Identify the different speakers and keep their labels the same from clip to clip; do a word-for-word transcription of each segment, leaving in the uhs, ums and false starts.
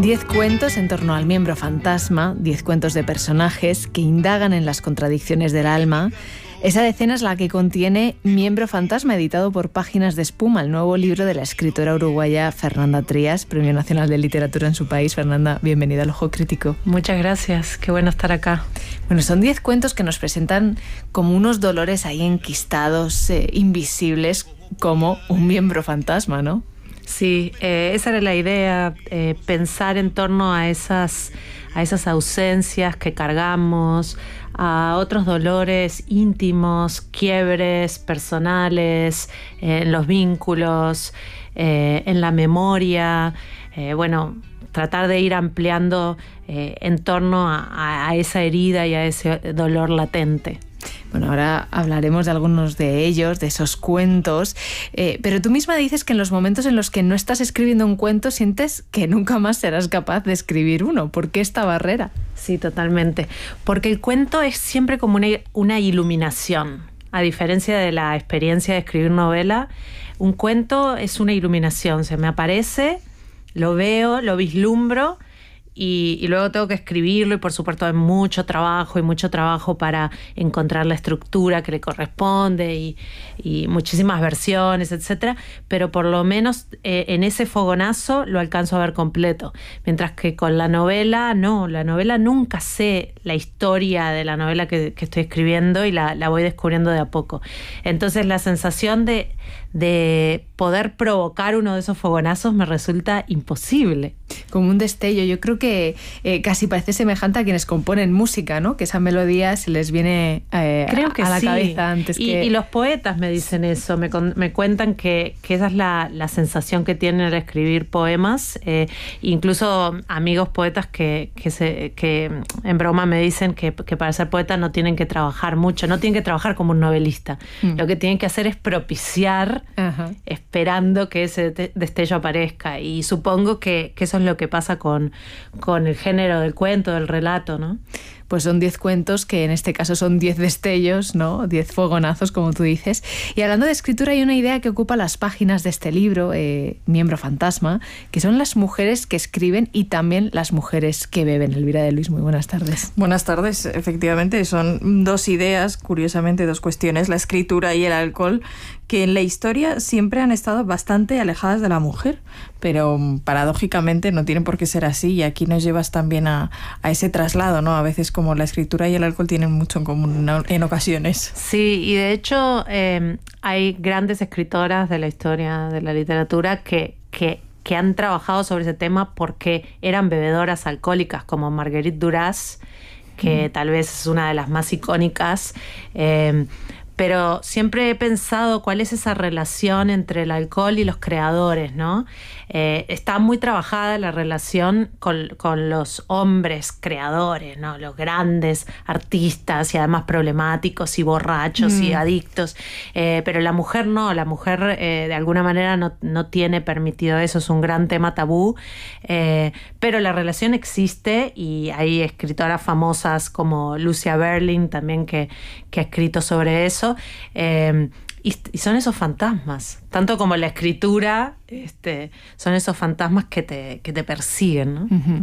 Speaker 1: Diez cuentos en torno al miembro fantasma, diez cuentos de personajes que indagan en las contradicciones del alma. Esa decena es la que contiene Miembro Fantasma, editado por Páginas de Espuma, el nuevo libro de la escritora uruguaya Fernanda Trías, Premio Nacional de Literatura en su país. Fernanda, bienvenida al Ojo Crítico.
Speaker 2: Muchas gracias, qué bueno estar acá.
Speaker 1: Bueno, son diez cuentos que nos presentan como unos dolores ahí enquistados, eh, invisibles, como un miembro fantasma, ¿no?
Speaker 2: Sí, eh, esa era la idea, eh, pensar en torno a esas, a esas ausencias que cargamos, a otros dolores íntimos, quiebres personales, eh, en los vínculos, eh, en la memoria, eh, bueno, tratar de ir ampliando eh, en torno a, a esa herida y a ese dolor latente.
Speaker 1: Bueno, ahora hablaremos de algunos de ellos, de esos cuentos, eh, pero tú misma dices que en los momentos en los que no estás escribiendo un cuento sientes que nunca más serás capaz de escribir uno. ¿Por qué esta barrera?
Speaker 2: Sí, totalmente. Porque el cuento es siempre como una, una iluminación. A diferencia de la experiencia de escribir novela, un cuento es una iluminación. Se me aparece, lo veo, lo vislumbro, Y, y luego tengo que escribirlo y por supuesto hay mucho trabajo y mucho trabajo para encontrar la estructura que le corresponde y, y muchísimas versiones, etcétera, pero por lo menos eh, en ese fogonazo lo alcanzo a ver completo, mientras que con la novela no, la novela nunca sé la historia de la novela que, que estoy escribiendo y la, la voy descubriendo de a poco. Entonces la sensación de, de poder provocar uno de esos fogonazos me resulta imposible.
Speaker 1: Como un destello. Yo creo que eh, casi parece semejante a quienes componen música, ¿no? Que esa melodía se les viene eh,
Speaker 2: creo que
Speaker 1: a la
Speaker 2: sí.
Speaker 1: cabeza antes
Speaker 2: y,
Speaker 1: que...
Speaker 2: Y los poetas me dicen eso, me, con, me cuentan que, que esa es la, la sensación que tienen al escribir poemas. Eh, incluso amigos poetas que, que, se, que en broma me dicen que, que para ser poeta no tienen que trabajar mucho, no tienen que trabajar como un novelista. Mm. Lo que tienen que hacer es propiciar, Ajá. esperando que ese destello aparezca. Y supongo que, que eso es lo que pasa con, con el género del cuento, del relato, ¿no?
Speaker 1: Pues son diez cuentos que en este caso son diez destellos, ¿no? Diez fogonazos, como tú dices. Y hablando de escritura, hay una idea que ocupa las páginas de este libro, eh, Miembro Fantasma, que son las mujeres que escriben y también las mujeres que beben. Elvira de Luis, muy buenas tardes.
Speaker 3: Buenas tardes, efectivamente, son dos ideas, curiosamente dos cuestiones, la escritura y el alcohol, que en la historia siempre han estado bastante alejadas de la mujer, pero paradójicamente no tienen por qué ser así, y aquí nos llevas también a, a ese traslado, ¿no? A veces como la escritura y el alcohol tienen mucho en común en ocasiones.
Speaker 2: Sí, y de hecho eh, hay grandes escritoras de la historia de la literatura que, que, que han trabajado sobre ese tema porque eran bebedoras alcohólicas, como Marguerite Duras, que mm. tal vez es una de las más icónicas, eh, pero siempre he pensado cuál es esa relación entre el alcohol y los creadores, ¿no? Eh, está muy trabajada la relación con, con los hombres creadores, ¿no? Los grandes artistas y además problemáticos y borrachos mm. y adictos. Eh, pero la mujer no, la mujer eh, de alguna manera no, no tiene permitido eso, es un gran tema tabú. Eh, pero la relación existe y hay escritoras famosas como Lucia Berling también que, que ha escrito sobre eso. Eh, y, y son esos fantasmas, tanto como la escritura, este, son esos fantasmas que te, que te persiguen, ¿no?
Speaker 4: Uh-huh.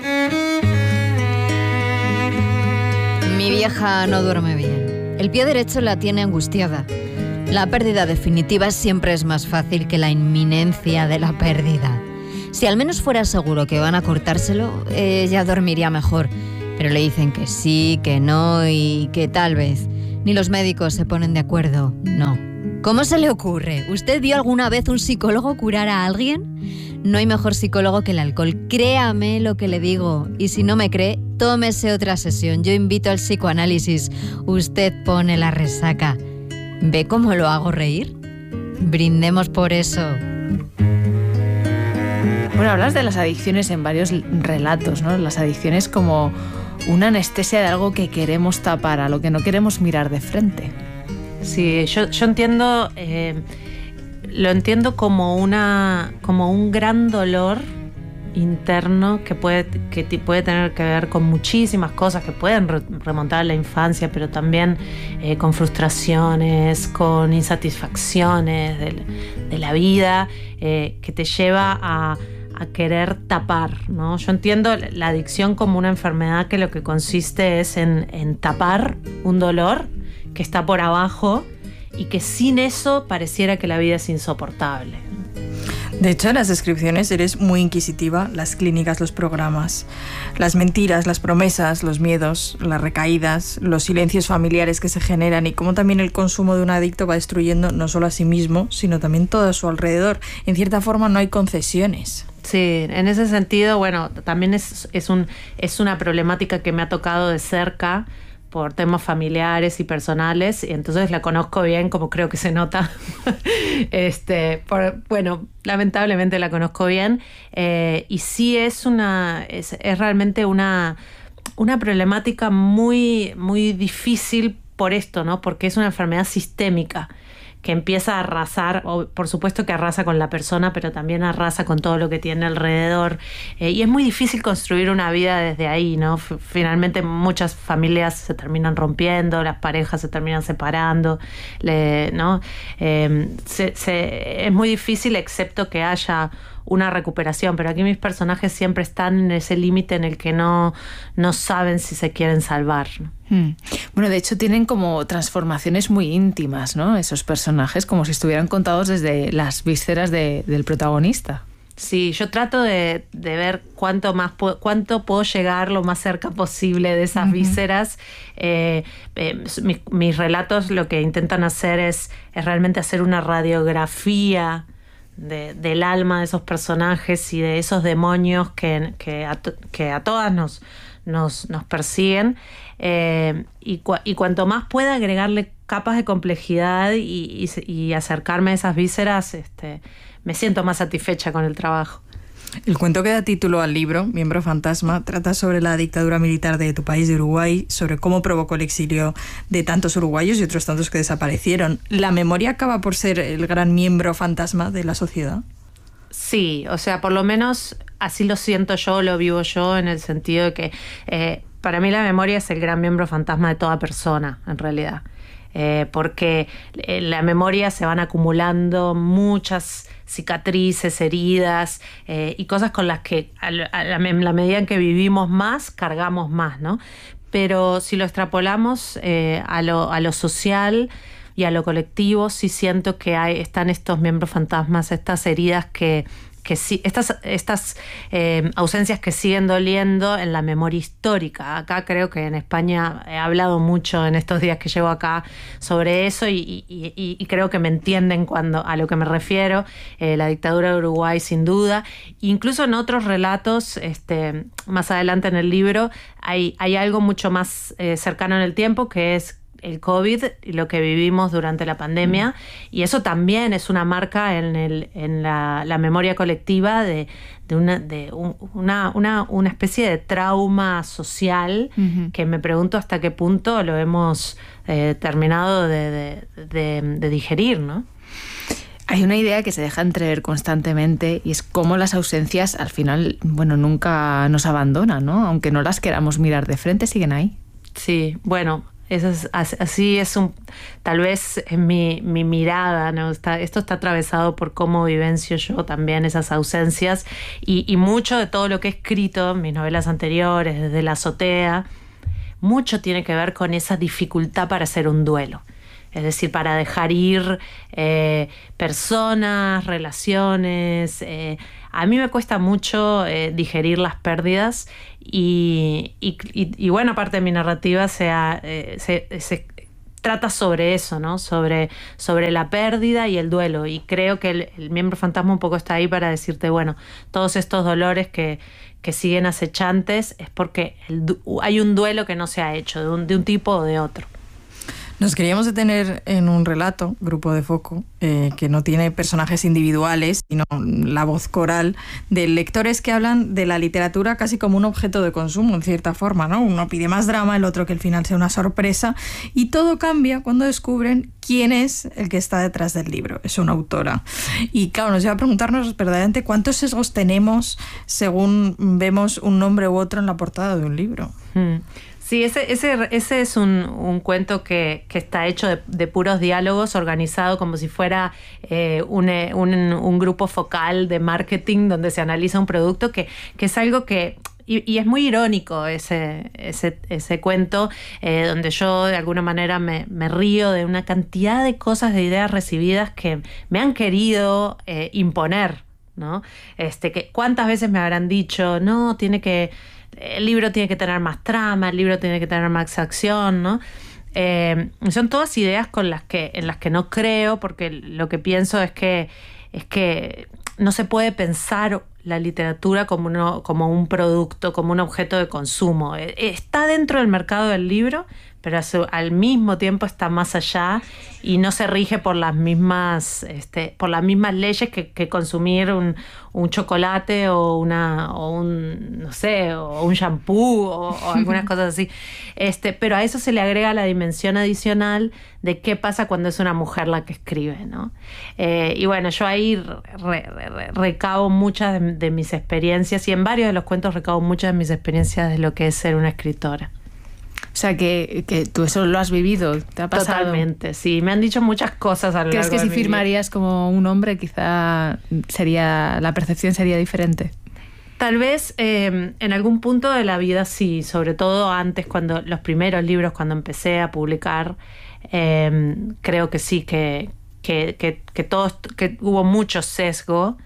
Speaker 4: Mi vieja no duerme bien. El pie derecho la tiene angustiada. La pérdida definitiva siempre es más fácil que la inminencia de la pérdida. Si al menos fuera seguro que van a cortárselo, ella dormiría mejor. Pero le dicen que sí, que no y que tal vez. Ni los médicos se ponen de acuerdo, no. ¿Cómo se le ocurre? ¿Usted vio alguna vez un psicólogo curar a alguien? No hay mejor psicólogo que el alcohol. Créame lo que le digo. Y si no me cree, tómese otra sesión. Yo invito al psicoanálisis. Usted pone la resaca. ¿Ve cómo lo hago reír? Brindemos por eso.
Speaker 1: Bueno, hablas de las adicciones en varios relatos, ¿no? Las adicciones como una anestesia de algo que queremos tapar, a lo que no queremos mirar de frente.
Speaker 2: Sí, yo, yo entiendo, eh, lo entiendo como una, como un gran dolor interno que puede, que puede tener que ver con muchísimas cosas que pueden re- remontar a la infancia, pero también eh, con frustraciones, con insatisfacciones de, de la vida, eh, que te lleva a a querer tapar, ¿no? Yo entiendo la adicción como una enfermedad que lo que consiste es en, en tapar un dolor que está por abajo y que sin eso pareciera que la vida es insoportable.
Speaker 3: De hecho, en las descripciones eres muy inquisitiva, las clínicas, los programas, las mentiras, las promesas, los miedos, las recaídas, los silencios familiares que se generan y cómo también el consumo de un adicto va destruyendo no solo a sí mismo, sino también todo a su alrededor. En cierta forma no hay concesiones.
Speaker 2: Sí, en ese sentido, bueno, también es, es, un, es una problemática que me ha tocado de cerca por temas familiares y personales, y entonces la conozco bien, como creo que se nota. este, por, bueno, lamentablemente la conozco bien, eh, y sí es una, es, es realmente una, una problemática muy, muy difícil por esto, ¿no? Porque es una enfermedad sistémica que empieza a arrasar, o por supuesto que arrasa con la persona, pero también arrasa con todo lo que tiene alrededor. Eh, y es muy difícil construir una vida desde ahí, ¿no? F- finalmente muchas familias se terminan rompiendo, las parejas se terminan separando, le, ¿no? Eh, se, se, es muy difícil excepto que haya una recuperación, pero aquí mis personajes siempre están en ese límite en el que no, no saben si se quieren salvar, ¿no?
Speaker 1: Hmm. Bueno, de hecho tienen como transformaciones muy íntimas, ¿no? Esos personajes, como si estuvieran contados desde las vísceras de, del protagonista.
Speaker 2: Sí, yo trato de, de ver cuánto más pu- cuánto puedo llegar lo más cerca posible de esas uh-huh. vísceras. Eh, eh, mi, mis relatos lo que intentan hacer es, es realmente hacer una radiografía De, del alma de esos personajes y de esos demonios que, que, a, que a todas nos, nos, nos persiguen, eh, y, cu- y cuanto más pueda agregarle capas de complejidad y, y, y acercarme a esas vísceras, este, me siento más satisfecha con el trabajo.
Speaker 3: El cuento que da título al libro, Miembro Fantasma, trata sobre la dictadura militar de tu país, de Uruguay, sobre cómo provocó el exilio de tantos uruguayos y otros tantos que desaparecieron. ¿La memoria acaba por ser el gran miembro fantasma de la sociedad?
Speaker 2: Sí, o sea, por lo menos así lo siento yo, lo vivo yo, en el sentido de que eh, para mí la memoria es el gran miembro fantasma de toda persona, en realidad. Eh, porque en la memoria se van acumulando muchas cicatrices, heridas, eh, y cosas con las que a la, a la, la medida en que vivimos más, cargamos más, ¿no? Pero si lo extrapolamos eh, a, lo, a lo social y a lo colectivo, sí siento que hay, están estos miembros fantasmas, estas heridas que... que sí, estas, estas eh, ausencias que siguen doliendo en la memoria histórica. Acá creo que en España he hablado mucho en estos días que llevo acá sobre eso y, y, y, y creo que me entienden cuando, a lo que me refiero. Eh, la dictadura de Uruguay, sin duda. Incluso en otros relatos, este, más adelante en el libro, hay, hay algo mucho más eh, cercano en el tiempo, que es el COVID y lo que vivimos durante la pandemia, mm. y eso también es una marca en, el, en la, la memoria colectiva de, de, una, de un, una, una, una especie de trauma social, uh-huh. que me pregunto hasta qué punto lo hemos eh, terminado de, de, de, de digerir, ¿no?
Speaker 1: Hay una idea que se deja entrever constantemente y es cómo las ausencias al final, bueno, nunca nos abandonan, ¿no? Aunque no las queramos mirar de frente, siguen ahí.
Speaker 2: Sí, bueno... Eso es, así es un, tal vez en mi, mi mirada, ¿no? Está, esto está atravesado por cómo vivencio yo también esas ausencias y, y mucho de todo lo que he escrito en mis novelas anteriores, desde La azotea, mucho tiene que ver con esa dificultad para hacer un duelo. Es decir, para dejar ir eh, personas, relaciones. Eh, a mí me cuesta mucho eh, digerir las pérdidas y, y, y, y bueno, parte de mi narrativa sea, eh, se, se trata sobre eso, ¿no? Sobre, sobre la pérdida y el duelo. Y creo que el, el miembro fantasma un poco está ahí para decirte, bueno, todos estos dolores que, que siguen acechantes es porque el, hay un duelo que no se ha hecho, de un, de un tipo o de otro.
Speaker 3: Nos queríamos detener en un relato, Grupo de Foco, eh, que no tiene personajes individuales, sino la voz coral de lectores que hablan de la literatura casi como un objeto de consumo, en cierta forma, ¿no? Uno pide más drama, el otro que el final sea una sorpresa, y todo cambia cuando descubren quién es el que está detrás del libro. Es una autora. Y claro, nos lleva a preguntarnos verdaderamente cuántos sesgos tenemos según vemos un nombre u otro en la portada de un libro.
Speaker 2: Hmm. Sí, ese, ese, ese es un, un cuento que, que está hecho de, de puros diálogos, organizado como si fuera eh, un, un, un grupo focal de marketing donde se analiza un producto, que, que es algo que... Y, y es muy irónico ese, ese, ese cuento, eh, donde yo de alguna manera me, me río de una cantidad de cosas, de ideas recibidas que me han querido eh, imponer, ¿no? Este, que cuántas veces me habrán dicho, no, tiene que... el libro tiene que tener más trama, el libro tiene que tener más acción, ¿no? Eh, son todas ideas con las que, en las que no creo, porque lo que pienso es que, es que no se puede pensar la literatura como, uno, como un producto, como un objeto de consumo. Está dentro del mercado del libro, pero al mismo tiempo está más allá y no se rige por las mismas, este, por las mismas leyes que, que consumir un, un chocolate o una, o un, no sé, o un shampoo o, o algunas cosas así. Este, pero a eso se le agrega la dimensión adicional de qué pasa cuando es una mujer la que escribe, ¿no? Eh, y bueno, yo ahí re, re, recabo muchas de, de mis experiencias, y en varios de los cuentos recabo muchas de mis experiencias de lo que es ser una escritora.
Speaker 1: O sea, que, que tú eso lo has vivido, ¿te ha pasado?
Speaker 2: Totalmente, sí. Me han dicho muchas cosas a lo largo de mi vida.
Speaker 1: ¿Crees que si firmarías como un hombre quizá sería la percepción sería diferente?
Speaker 2: Tal vez eh, en algún punto de la vida sí, sobre todo antes, cuando los primeros libros, cuando empecé a publicar, eh, creo que sí, que, que, que, que, todos, que hubo mucho sesgo.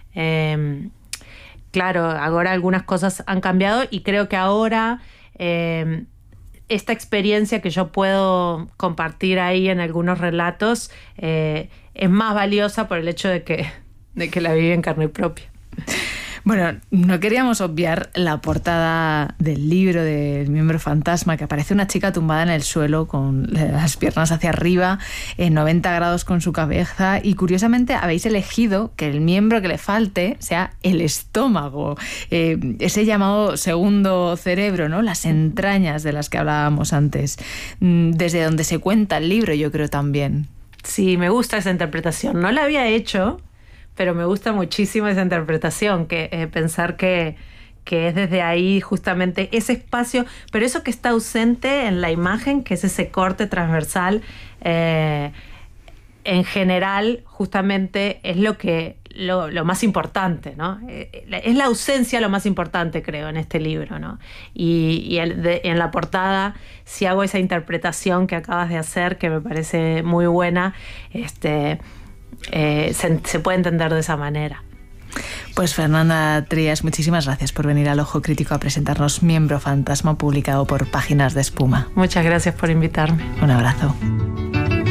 Speaker 2: Eh, claro, ahora algunas cosas han cambiado y creo que ahora... Eh, esta experiencia que yo puedo compartir ahí en algunos relatos eh, es más valiosa por el hecho de que, de que la viví en carne propia.
Speaker 1: Bueno, no queríamos obviar la portada del libro del miembro fantasma, que aparece una chica tumbada en el suelo con las piernas hacia arriba, en noventa grados con su cabeza, y curiosamente habéis elegido que el miembro que le falte sea el estómago, eh, ese llamado segundo cerebro, ¿no? Las entrañas de las que hablábamos antes, desde donde se cuenta el libro, yo creo también.
Speaker 2: Sí, me gusta esa interpretación. No la había hecho, pero me gusta muchísimo esa interpretación, que eh, pensar que, que es desde ahí justamente ese espacio, pero eso que está ausente en la imagen, que es ese corte transversal, eh, en general justamente es lo que lo, lo más importante, ¿no? Es la ausencia lo más importante, creo, en este libro, ¿no? Y, y el de, en la portada, si hago esa interpretación que acabas de hacer, que me parece muy buena, este... Eh, se, se puede entender de esa manera.
Speaker 1: Pues Fernanda Trías, muchísimas gracias por venir al Ojo Crítico a presentarnos Miembro Fantasma, publicado por Páginas de Espuma.
Speaker 2: Muchas gracias por invitarme.
Speaker 1: Un abrazo.